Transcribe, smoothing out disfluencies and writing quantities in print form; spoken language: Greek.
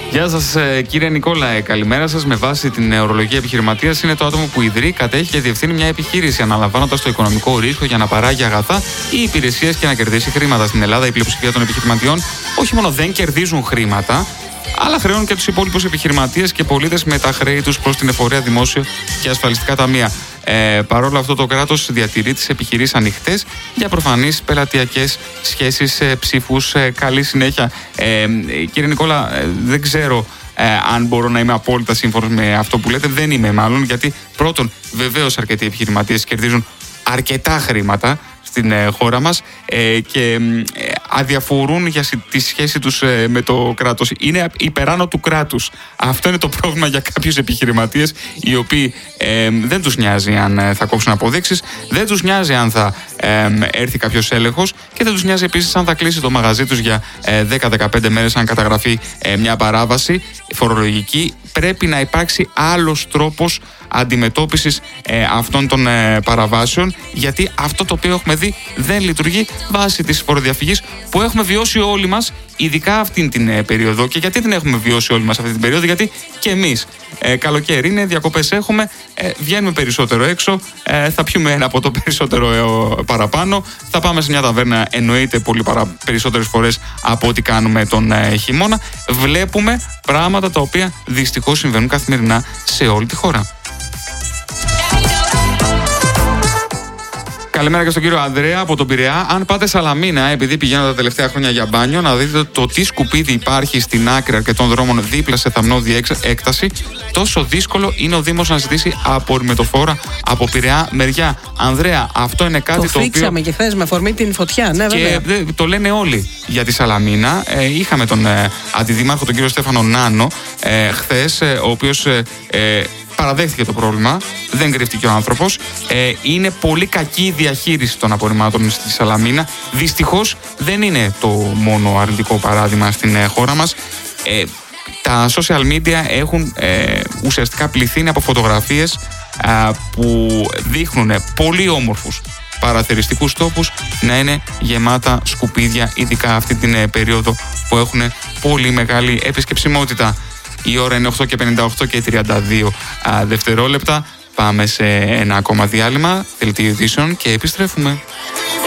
Γεια σας, κύριε Νικόλα. Καλημέρα σας. Με βάση την ορολογία επιχειρηματίας, είναι το άτομο που ιδρύει, κατέχει και διευθύνει μια επιχείρηση, αναλαμβάνοντας το οικονομικό ρίσκο για να παράγει αγαθά ή υπηρεσίες και να κερδίσει χρήματα. Στην Ελλάδα, η πλειοψηφία των επιχειρηματιών όχι μόνο δεν κερδίζουν χρήματα, αλλά χρεώνουν και τους υπόλοιπους επιχειρηματίες και πολίτες με τα χρέη τους προς την εφορία, δημόσιο και ασφαλιστικά ταμεία. Παρόλο αυτό, το κράτος διατηρεί τις επιχειρήσεις ανοιχτές για προφανείς πελατειακές σχέσεις, ψήφους. Καλή συνέχεια. Κύριε Νικόλα, δεν ξέρω αν μπορώ να είμαι απόλυτα σύμφωνος με αυτό που λέτε. Δεν είμαι μάλλον, γιατί πρώτον, βεβαίως αρκετοί επιχειρηματίες κερδίζουν αρκετά χρήματα στην χώρα μας και αδιαφορούν για τη σχέση τους με το κράτος. Είναι υπεράνω του κράτους. Αυτό είναι το πρόβλημα για κάποιους επιχειρηματίες, οι οποίοι δεν τους νοιάζει αν θα κόψουν αποδείξεις, δεν τους νοιάζει αν θα έρθει κάποιος έλεγχος και δεν τους νοιάζει επίσης αν θα κλείσει το μαγαζί τους για 10-15 μέρες αν καταγραφεί μια παράβαση φορολογική. Πρέπει να υπάρξει άλλος τρόπος αντιμετώπισης αυτών των παραβάσεων, γιατί αυτό το οποίο έχουμε δει δεν λειτουργεί βάσει της φοροδιαφυγής που έχουμε βιώσει όλοι μας, ειδικά αυτήν την περίοδο. Και γιατί την έχουμε βιώσει όλοι μας αυτή την περίοδο? Γιατί και εμείς καλοκαίρι είναι, διακοπές έχουμε, βγαίνουμε περισσότερο έξω, θα πιούμε ένα ποτό περισσότερο παραπάνω, θα πάμε σε μια ταβέρνα, εννοείται πολύ περισσότερες φορές από ό,τι κάνουμε τον χειμώνα. Βλέπουμε πράγματα τα οποία δυστυχώς συμβαίνουν καθημερινά σε όλη τη χώρα. Καλημέρα και στον κύριο Ανδρέα από τον Πειραιά. Αν πάτε Σαλαμίνα, επειδή πηγαίνω τα τελευταία χρόνια για μπάνιο, να δείτε το τι σκουπίδι υπάρχει στην άκρη αρκετών δρόμων δίπλα σε θαμνώδη έκταση, τόσο δύσκολο είναι ο Δήμος να ζητήσει απορριμμετοφόρα από Πειραιά μεριά. Ανδρέα, αυτό είναι κάτι το οποίο. Το φίξαμε και χθες με αφορμή την φωτιά, ναι, βέβαια. Και το λένε όλοι για τη Σαλαμίνα. Είχαμε τον αντιδήμαρχο, τον κύριο Στέφανο Νάνο, χθες, ο οποίος παραδέχθηκε το πρόβλημα, δεν κρύφτηκε ο άνθρωπος. Είναι πολύ κακή η διαχείριση των απορριμμάτων στη Σαλαμίνα. Δυστυχώς δεν είναι το μόνο αρνητικό παράδειγμα στην χώρα μας. Τα social media έχουν ουσιαστικά πληθύνει από φωτογραφίες που δείχνουν πολύ όμορφους παραθεριστικούς τόπους να είναι γεμάτα σκουπίδια, ειδικά αυτή την περίοδο που έχουν πολύ μεγάλη επισκεψιμότητα. Η ώρα είναι 8:58 και 32 δευτερόλεπτα. Πάμε σε ένα ακόμα διάλειμμα, δελτίο ειδήσεων και επιστρέφουμε.